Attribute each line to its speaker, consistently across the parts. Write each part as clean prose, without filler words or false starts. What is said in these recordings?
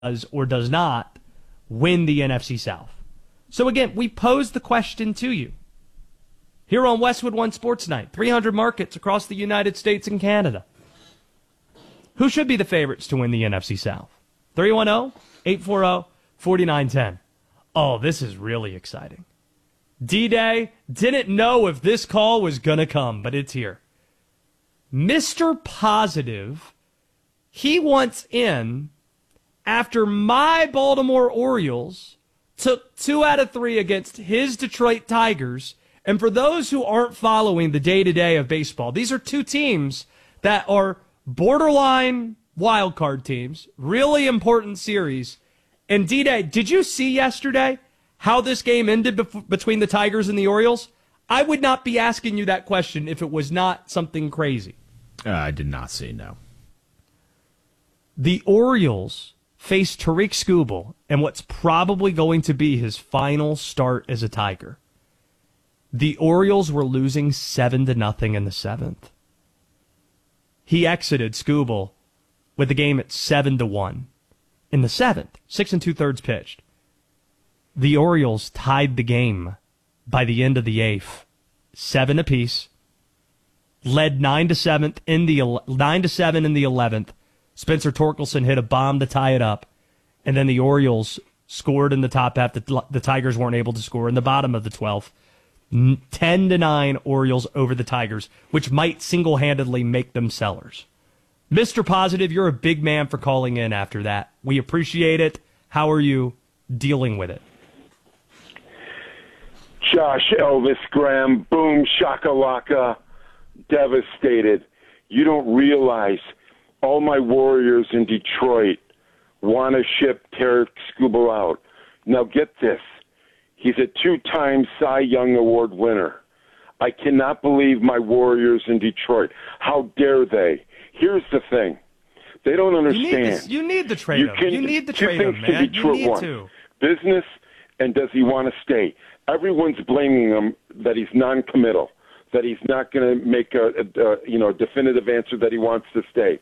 Speaker 1: does or does not win the NFC South. So again, we pose the question to you. Here on Westwood One Sports Night, 300 markets across the United States and Canada. Who should be the favorites to win the NFC South? 310-840-4910. Oh, this is really exciting. D-Day, didn't know if this call was going to come, but it's here. Mr. Positive, he wants in after my Baltimore Orioles took 2 out of 3 against his Detroit Tigers. And for those who aren't following the day-to-day of baseball, these are two teams that are borderline wildcard teams, really important series. And D-Day, did you see yesterday how this game ended between the Tigers and the Orioles? I would not be asking you that question if it was not something crazy.
Speaker 2: I did not see, no.
Speaker 1: The Orioles faced Tariq Skubal in what's probably going to be his final start as a Tiger. The Orioles were losing 7-0 in the 7th. He exited Skubal with the game at 7-1 in the 7th, 6 2/3 pitched. The Orioles tied the game by the end of the 8th, 7 apiece. Led 9-7 in the 9-7 in the 11th. Spencer Torkelson hit a bomb to tie it up, and then the Orioles scored in the top half. The Tigers weren't able to score in the bottom of the 12th. 10-9 Orioles over the Tigers, which might single-handedly make them sellers. Mr. Positive, you're a big man for calling in after that. We appreciate it. How are you dealing with it?
Speaker 3: Josh Elvis Graham, boom, shakalaka, devastated. You don't realize all my Warriors in Detroit want to ship Tariq Skubal out. Now get this. He's a 2-time Cy Young Award winner. I cannot believe my Warriors in Detroit. How dare they? Here's the thing. They don't understand.
Speaker 1: You need to trade him. You need to trade him, man. You need to.
Speaker 3: Business, and does he want to stay? Everyone's blaming him that he's non-committal, that he's not going to make a definitive answer that he wants to stay.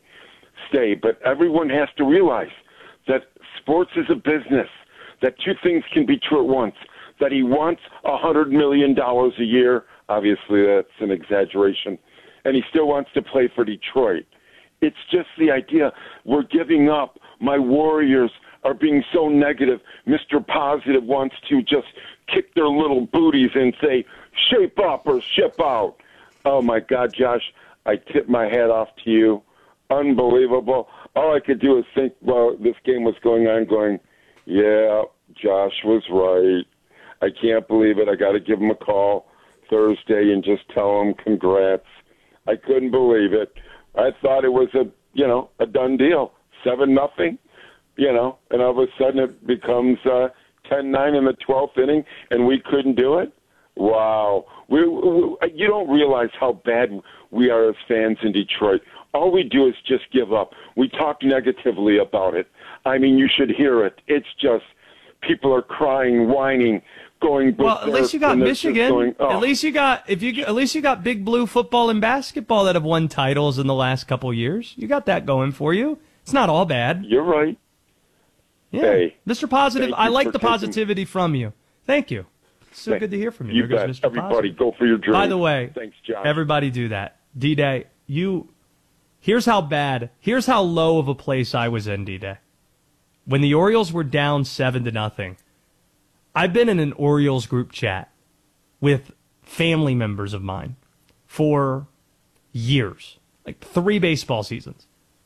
Speaker 3: But everyone has to realize that sports is a business, that two things can be true at once, that he wants $100 million a year. Obviously, that's an exaggeration. And he still wants to play for Detroit. It's just the idea we're giving up. My Warriors are being so negative. Mr. Positive wants to just kick their little booties and say, shape up or ship out. Oh, my God, Josh, I tip my hat off to you. Unbelievable. All I could do is think while this game was going on, going, yeah, Josh was right. I can't believe it. I got to give him a call Thursday and just tell him congrats. I couldn't believe it. I thought it was a done deal, 7-0, and all of a sudden it becomes 10-9 in the 12th inning, and we couldn't do it. Wow. You don't realize how bad we are as fans in Detroit. All we do is just give up. We talk negatively about it. I mean, you should hear it. It's just people are crying, whining, going.
Speaker 1: Well, at least you got Michigan. At least you got Big Blue football and basketball that have won titles in the last couple years. You got that going for you. It's not all bad.
Speaker 3: You're right.
Speaker 1: Yeah,
Speaker 3: hey,
Speaker 1: Mr. Positive, I like the positivity from you. Thank you. It's so good to hear from you.
Speaker 3: You bet.
Speaker 1: Mr.
Speaker 3: Everybody,
Speaker 1: Positive.
Speaker 3: go for your dream.
Speaker 1: By the way,
Speaker 3: thanks, Josh.
Speaker 1: Everybody do that. D-Day, here's how low of a place I was in, D-Day. When the Orioles were down 7-0, I've been in an Orioles group chat with family members of mine for years, like 3 baseball seasons.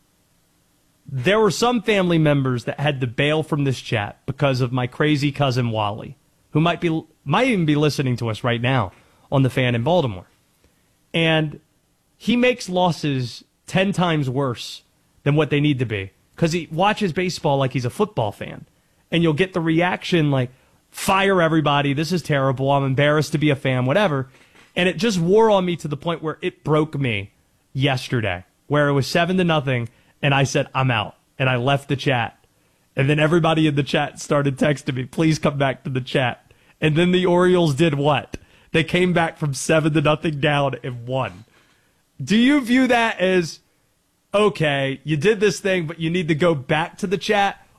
Speaker 1: There were some family members that had to bail from this chat because of my crazy cousin Wally, who might even be listening to us right now on The Fan in Baltimore. And he makes losses 10 times worse than what they need to be because he watches baseball like he's a football fan. And you'll get the reaction like, fire everybody, this is terrible, I'm embarrassed to be a fan, whatever. And it just wore on me to the point where it broke me yesterday, where it was 7-0, and I said, I'm out. And I left the chat. And then everybody in the chat started texting me, please come back to the chat. And then the Orioles did what? They came back from 7-0 down and won. Do you view that as, okay, you did this thing, but you need to go back to the chat?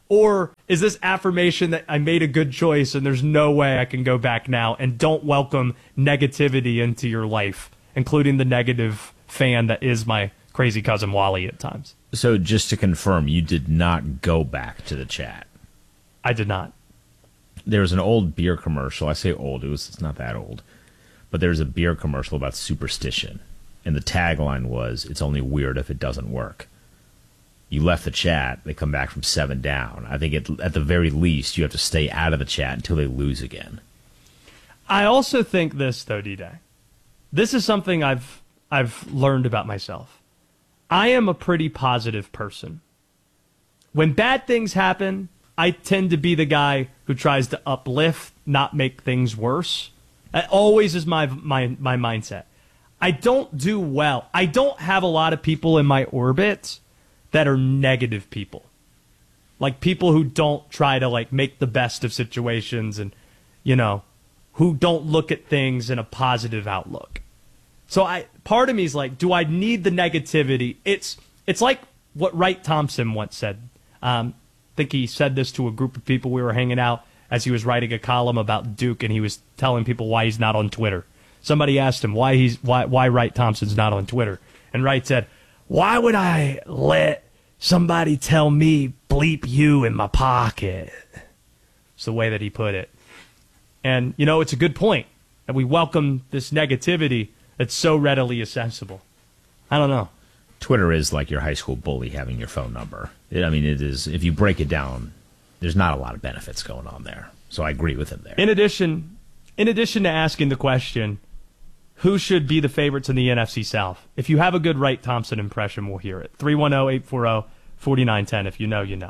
Speaker 1: Or is this affirmation that I made a good choice and there's no way I can go back now, and don't welcome negativity into your life, including the negative fan that is my crazy cousin Wally at times?
Speaker 2: So just to confirm, you did not go back to the chat.
Speaker 1: I did not.
Speaker 2: There was an old beer commercial. I say old. It's not that old. But there's a beer commercial about superstition. And the tagline was, "It's only weird if it doesn't work." You left the chat, they come back from 7 down. I think at the very least, you have to stay out of the chat until they lose again.
Speaker 1: I also think this, though, D-Day. This is something I've learned about myself. I am a pretty positive person. When bad things happen, I tend to be the guy who tries to uplift, not make things worse. That always is my mindset. I don't do well. I don't have a lot of people in my orbit that are negative people. Like people who don't try to like make the best of situations and, who don't look at things in a positive outlook. So part of me is like, do I need the negativity? It's like what Wright Thompson once said. I think he said this to a group of people we were hanging out as he was writing a column about Duke, and he was telling people why he's not on Twitter. Somebody asked him why Wright Thompson's not on Twitter. And Wright said, "Why would I let somebody tell me bleep you in my pocket?" It's the way that he put it. And, it's a good point that we welcome this negativity that's so readily accessible. I don't know.
Speaker 2: Twitter is like your high school bully having your phone number. It is, if you break it down, there's not a lot of benefits going on there. So I agree with him there.
Speaker 1: In addition to asking the question, who should be the favorites in the NFC South? If you have a good Wright Thompson impression, we'll hear it. 310-840-4910. If you know, you know.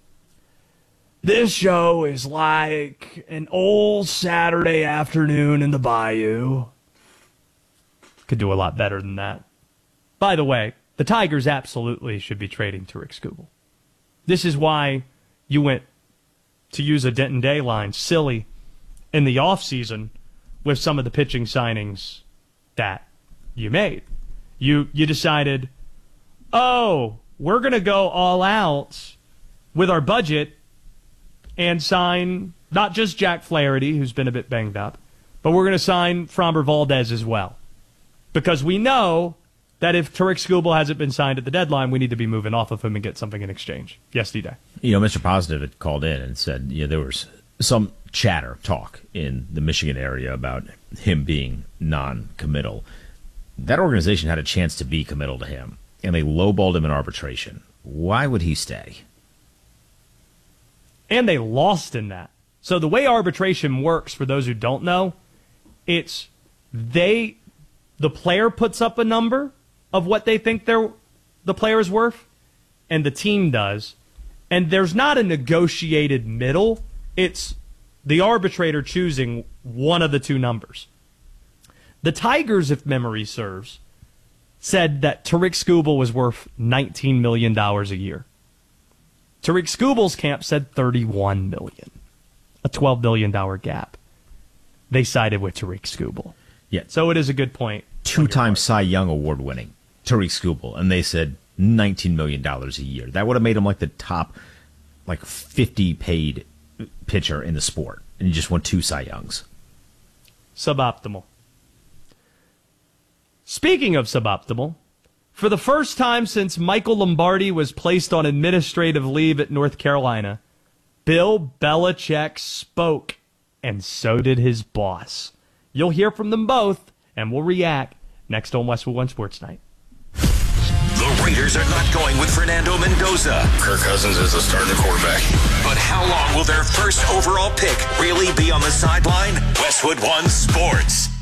Speaker 1: This show is like an old Saturday afternoon in the bayou. Could do a lot better than that. By the way, the Tigers absolutely should be trading Tarik Skubal. This is why you went, to use a Denton Day line, silly in the offseason with some of the pitching signings that you made. You decided, we're going to go all out with our budget and sign not just Jack Flaherty, who's been a bit banged up, but we're going to sign Framber Valdez as well. Because we know that if Tarik Skubal hasn't been signed at the deadline, we need to be moving off of him and get something in exchange. Yes, D-Day.
Speaker 2: Mr. Positive had called in and said, there was some talk in the Michigan area about him being non-committal. That organization had a chance to be committal to him, and they lowballed him in arbitration. Why would he stay?
Speaker 1: And they lost in that. So the way arbitration works, for those who don't know, it's the player puts up a number of what they think the player is worth, and the team does. And there's not a negotiated middle. It's the arbitrator choosing one of the two numbers. The Tigers, if memory serves, said that Tarik Skubal was worth $19 million a year. Tarik Skubal's camp said $31 million, a $12 billion gap. They sided with Tarik Skubal.
Speaker 2: Yeah.
Speaker 1: So it is a good point.
Speaker 2: 2-time Cy Young Award winning Tarik Skubal, and they said $19 million a year. That would have made him like the top 50 paid pitcher in the sport, and he just won 2 Cy Youngs.
Speaker 1: Suboptimal. Speaking of suboptimal, for the first time since Michael Lombardi was placed on administrative leave at North Carolina, Bill Belichick spoke, and so did his boss. You'll hear from them both, and we'll react next on Westwood One Sports Night.
Speaker 4: The Raiders are not going with Fernando Mendoza.
Speaker 5: Kirk Cousins is the starting quarterback.
Speaker 4: But how long will their first overall pick really be on the sideline? Westwood One Sports.